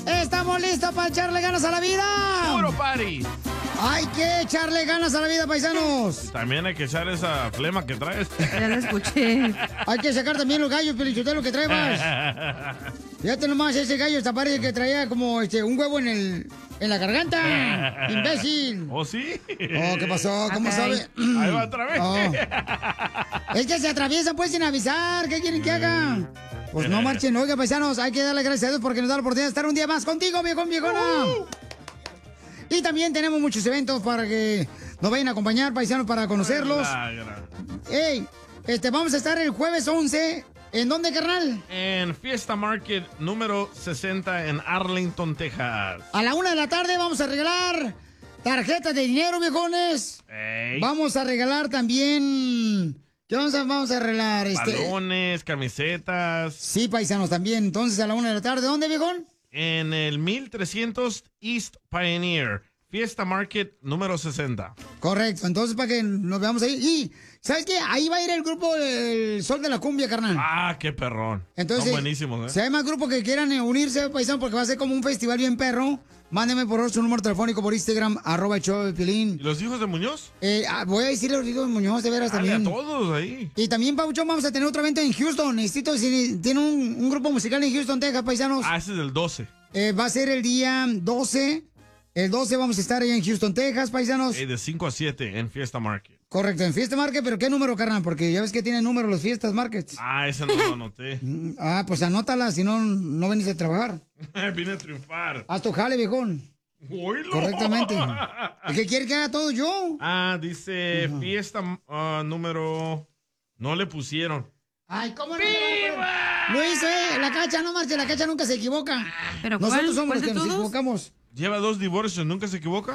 ¿Estamos listos para echarle ganas a la vida? ¡Puro party! Hay que echarle ganas a la vida, paisanos. También hay que echar esa flema que traes. Ya lo escuché. Hay que sacar también los gallos, Pelichotelo, que traebas. Fíjate nomás, ese gallo hasta parece que traía como un huevo en la garganta. ¡Imbécil! ¿Oh, sí? Oh, ¿qué pasó? ¿Cómo sabe? Ahí va otra vez. Oh. Es que se atraviesan pues sin avisar. ¿Qué quieren que haga? Pues no marchen. Oiga, paisanos, hay que darle gracias a Dios porque nos da la oportunidad de estar un día más contigo, viejón, viejona. Y también tenemos muchos eventos para que nos vayan a acompañar, paisanos, para conocerlos. Ey, vamos a estar el jueves 11. ¿En dónde, carnal? En Fiesta Market número 60 en Arlington, Texas. A la 1 de la tarde vamos a regalar tarjetas de dinero, viejones. Ey. Vamos a regalar también... ¿Qué vamos a regalar? Balones, camisetas. Sí, paisanos, también. Entonces, a la 1 de la tarde, ¿dónde, viejón? En el 1300 East Pioneer. Fiesta Market número 60. Correcto, entonces para que nos veamos ahí. Y, ¿sabes qué? Ahí va a ir el grupo El Sol de la Cumbia, carnal. Ah, qué perrón. Entonces, son buenísimos, Si hay más grupos que quieran unirse, paisano, porque va a ser como un festival bien perro, mándeme por favor su número telefónico por Instagram, @el_show_de_Piolín. ¿Y los hijos de Muñoz? Voy a decirle a los hijos de Muñoz, de veras, Dale también. a todos ahí. Y también, Pauchón, vamos a tener otro evento en Houston. Necesito, si tiene un grupo musical en Houston, Texas, paisanos. Ah, ese es el 12. Va a ser el día 12. El 12 vamos a estar allá en Houston, Texas, paisanos. De 5 a 7 en Fiesta Market. Correcto, en Fiesta Market, pero ¿qué número, carnal? Porque ya ves que tienen número los Fiestas Markets. Ah, ese no lo anoté. Pues anótala, si no, no venís a trabajar. Vine a triunfar. Haz tu jale, viejón. ¡Oílo! Correctamente. ¿Qué quiere que haga todo yo? Ah, dice fiesta número... No le pusieron. Ay, ¿cómo no? Lo hizo, la Cacha, no marche, la Cacha nunca se equivoca. ¿Pero nosotros somos cuál los que de nos todos? equivocamos. Lleva 2 divorcios, ¿nunca se equivoca?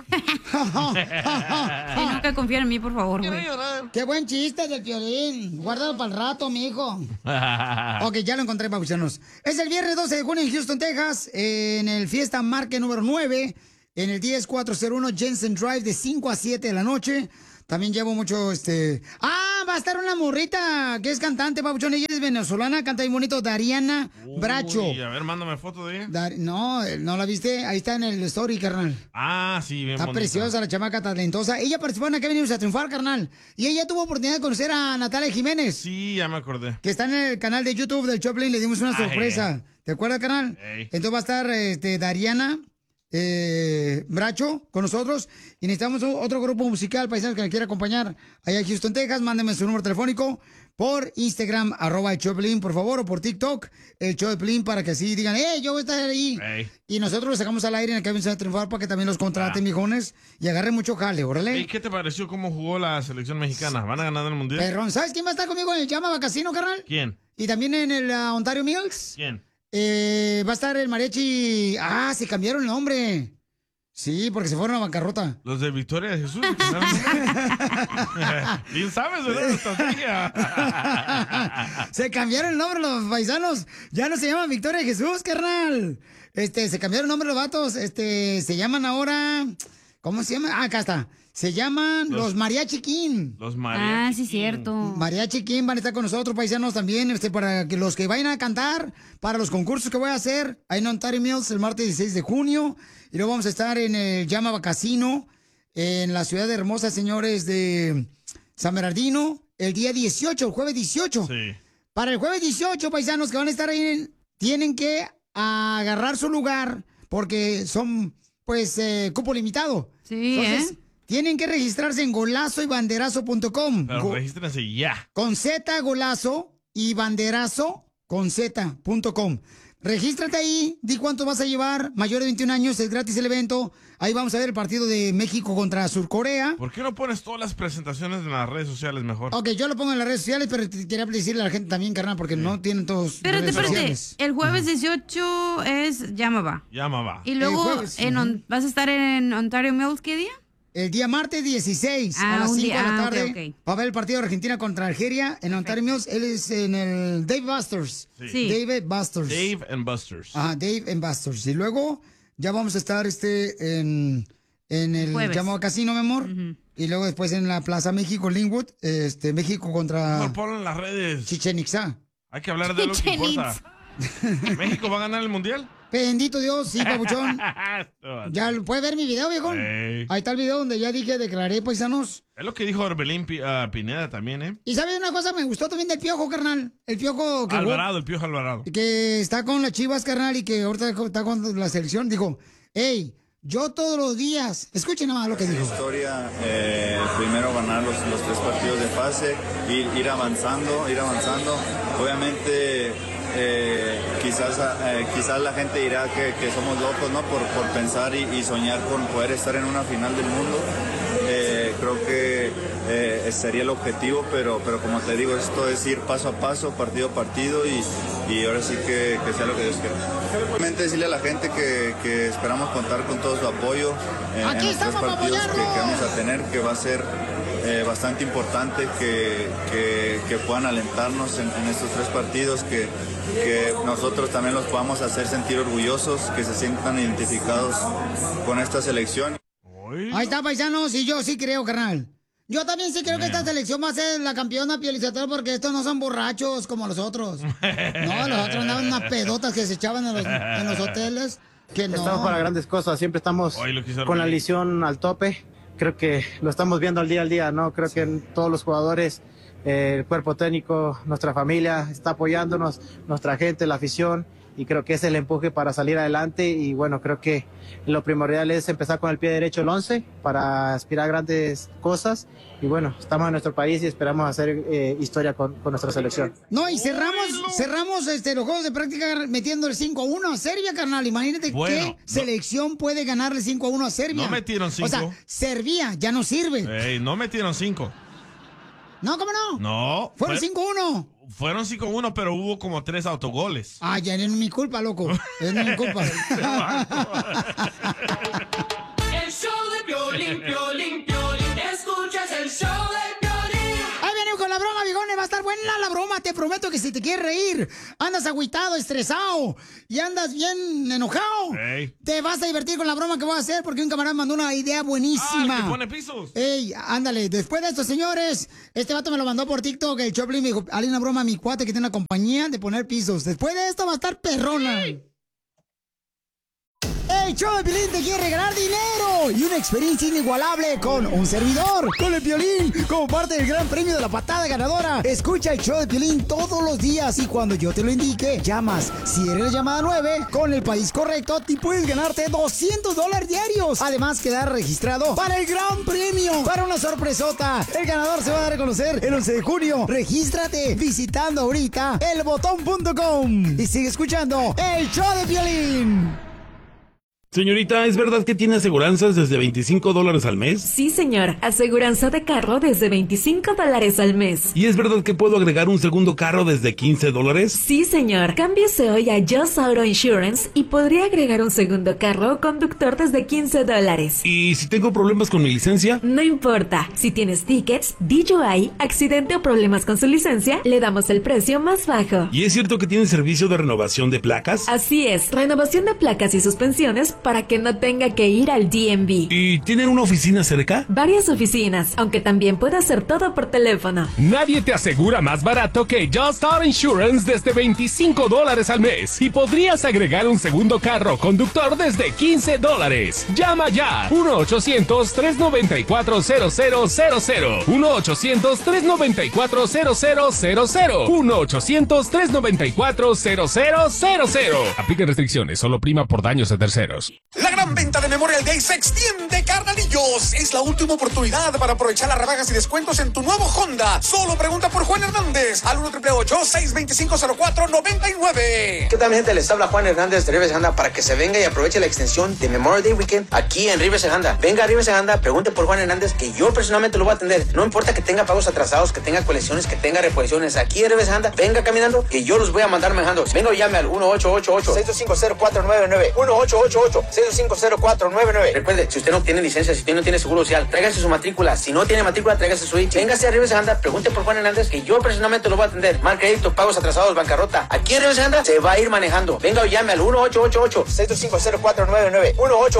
Y nunca confía en mí, por favor, güey. Qué buen chiste del Piolín. Guárdalo para el rato, mijo. Ok, ya lo encontré, pabuchanos. Es el viernes 12 de junio en Houston, Texas, en el Fiesta Market número 9, en el 10401 Jensen Drive, de 5 a 7 de la noche. También llevo mucho, va a estar una morrita que es cantante, pabuchón. Ella es venezolana, canta bien bonito, Dariana Bracho. A ver, mándame foto de ella. No la viste. Ahí está en el story, carnal. Ah, sí, bien Está bonita. preciosa la chamaca talentosa. Ella participó en Acá venimos a triunfar, carnal. Y ella tuvo oportunidad de conocer a Natalia Jiménez. Sí, ya me acordé. Que está en el canal de YouTube del Choplin. Le dimos una sorpresa. ¿Te acuerdas, carnal? Entonces va a estar Dariana Bracho con nosotros. Y necesitamos otro grupo musical, paisanos, que me quiera acompañar allá en Houston, Texas. Mándenme su número telefónico por Instagram, @el Choplin, por favor, o por TikTok, el Choplin, para que así digan, yo voy a estar ahí. Y nosotros lo sacamos al aire en el que vamos a triunfar para que también los contraten, mijones, y agarren mucho jale, órale. ¿Y qué te pareció cómo jugó la selección mexicana? ¿Van a ganar el mundial? Perrón, ¿sabes quién va a estar conmigo en el Llama Casino, carnal? ¿Quién? Y también en el Ontario Mills. ¿Quién? Va a estar el mariachi. Se cambiaron el nombre. Sí, porque se fueron a bancarrota. Los de Victoria de Jesús. Bien sabes, ¿verdad? La estrategia. Se cambiaron el nombre los paisanos. Ya no se llaman Victoria de Jesús, carnal. Se cambiaron el nombre los vatos. Se llaman ahora... ¿Cómo se llama? Acá está. Se llaman los Mariachi King. Los Mariachi sí, cierto. Mariachi King van a estar con nosotros, paisanos, también, para que los que vayan a cantar, para los concursos que voy a hacer, ahí en Ontario Mills, el martes 16 de junio. Y luego vamos a estar en el Llama Casino, en la ciudad hermosa, señores, de San Bernardino, el día 18, el jueves 18. Sí. Para el jueves 18, paisanos que van a estar ahí, tienen que agarrar su lugar, porque son, cupo limitado. Sí, Entonces, tienen que registrarse en golazoybanderazo.com. Pero regístrense ya. Con Z, golazo, y banderazo, con Z.com. Regístrate ahí, di cuánto vas a llevar, mayor de 21 años, es gratis el evento. Ahí vamos a ver el partido de México contra Surcorea. ¿Por qué no pones todas las presentaciones en las redes sociales mejor? Ok, yo lo pongo en las redes sociales, pero quería decirle a la gente también, carnal, porque no tienen todos Espérate, redes sociales. el jueves 18 es Llamaba. Llamaba. Y luego jueves, vas a estar en Ontario Mills, ¿qué día? El día martes 16 a las 5 de la tarde ok. va a haber el partido de Argentina contra Algeria en Ontario Mills. Él es en el Dave Busters. Sí. David Busters. Dave and Busters. Dave and Busters. Y luego ya vamos a estar en el Jueves. llamado casino, mi amor. Y luego después en la Plaza México, Linwood, México contra No ponlo en las redes. Chichen Itzá. Hay que hablar de lo que importa. ¿México va a ganar el mundial? Bendito Dios, sí, papuchón. ¿Ya puedes ver mi video, viejón? Hey. Ahí está el video donde ya dije, declaré, paisanos. Es lo que dijo Orbelín Pineda también, ¿eh? Y ¿sabes una cosa? Me gustó también del Piojo, carnal. El Piojo que Alvarado, el Piojo Alvarado. que está con las Chivas, carnal, y que ahorita está con la selección. Dijo, hey, yo todos los días... Escuchen nada más lo que dijo. Historia, primero ganar los 3 partidos de fase, ir avanzando. Obviamente... quizás la gente dirá que somos locos, ¿no? Por pensar y soñar con poder estar en una final del mundo. Creo que sería el objetivo, pero como te digo, esto es ir paso a paso, partido a partido y ahora sí que sea lo que Dios quiera. Realmente decirle a la gente que esperamos contar con todo su apoyo en los 3 partidos que vamos a tener, que va a ser bastante importante que puedan alentarnos en estos 3 partidos, que nosotros también los podamos hacer sentir orgullosos, que se sientan identificados con esta selección. Ahí está, paisanos, y yo sí creo, carnal. Yo también sí creo que esta selección va a ser la campeona, Piolizotelo, porque estos no son borrachos como los otros. No, los otros andaban unas pedotas que se echaban en los hoteles. Que no. Estamos para grandes cosas, siempre estamos con la lesión al tope. Creo que lo estamos viendo al día, ¿no? Creo que todos los jugadores, el cuerpo técnico, nuestra familia está apoyándonos, nuestra gente, la afición, y creo que es el empuje para salir adelante. Y bueno, creo que lo primordial es empezar con el pie derecho el 11 para aspirar a grandes cosas. Y bueno, estamos en nuestro país y esperamos hacer historia con nuestra selección. No, y cerramos los juegos de práctica metiendo el 5-1 a Serbia, carnal. Imagínate qué selección puede ganarle 5-1 a Serbia. No metieron 5. O sea, Serbia ya no sirve. Ey, no metieron 5. No, ¿cómo no? No. Fueron 5-1. Fueron 5-1, pero hubo como 3 autogoles. Ah, ya no es mi culpa, loco. Es mi culpa. El show de Piolín, Piolín, Piolín. Escuchas el show de Piolín. Ahí viene con la broma, bigones. Va a estar buena la broma. Te prometo que si te quieres reír, andas agüitado, estresado y andas bien enojado, te vas a divertir con la broma que voy a hacer porque un camarada mandó una idea buenísima. Ah, que pone pisos. Ey, ándale. Después de esto, señores, este vato me lo mandó por TikTok. El Choplin me dijo, hay una broma a mi cuate que tiene una compañía de poner pisos. Después de esto va a estar perrona. El show de Piolín te quiere regalar dinero y una experiencia inigualable con un servidor, con el Piolín, como parte del gran premio de la patada ganadora. Escucha el show de Piolín todos los días y cuando yo te lo indique, llamas. Si eres llamada 9, con el país correcto, te puedes ganarte $200 diarios. Además, quedar registrado para el gran premio, para una sorpresota. El ganador se va a dar a conocer el 11 de junio. Regístrate visitando ahorita elbotón.com y sigue escuchando el show de Piolín. Señorita, ¿es verdad que tiene aseguranzas desde $25 al mes? Sí, señor. Aseguranza de carro desde $25 al mes. ¿Y es verdad que puedo agregar un segundo carro desde $15? Sí, señor. Cámbiese hoy a Just Auto Insurance y podría agregar un segundo carro o conductor desde $15. ¿Y si tengo problemas con mi licencia? No importa. Si tienes tickets, DUI, accidente o problemas con su licencia, le damos el precio más bajo. ¿Y es cierto que tiene servicio de renovación de placas? Así es. Renovación de placas y suspensiones para que no tenga que ir al DMV. ¿Y tienen una oficina cerca? Varias oficinas, aunque también puede hacer todo por teléfono. Nadie te asegura más barato que Just Auto Insurance desde $25 al mes. Y podrías agregar un segundo carro conductor desde $15. Llama ya. 1-800-394-0000. 1-800-394-0000. 1-800-394-0000. Apliquen restricciones. Solo prima por daños a terceros. La gran venta de Memorial Day se extiende, carnalillos. Es la última oportunidad para aprovechar las rebajas y descuentos en tu nuevo Honda. Solo pregunta por Juan Hernández al 1-888-625-0499. ¿Qué tal, mi gente? Les habla Juan Hernández de Rivers Honda para que se venga y aproveche la extensión de Memorial Day Weekend aquí en Rivers Honda. Venga a Rivers Honda, pregunte por Juan Hernández, que yo personalmente lo voy a atender. No importa que tenga pagos atrasados, que tenga colecciones, que tenga reposiciones. Aquí en Rivers Honda, venga caminando, que yo los voy a mandar manejando. Venga y llame al 1-888-625-0499. 1-888-625-0499. Recuerde, si usted no tiene licencia, si usted no tiene seguro social, tráigase su matrícula. Si no tiene matrícula, tráigase su ICE. Véngase a Rivers Honda, pregunte por Juan Hernández, que yo personalmente lo voy a atender. Mal crédito, pagos atrasados, bancarrota. Aquí en Rivers Honda se va a ir manejando. Venga o llame al 1-888-625-0499. 1-888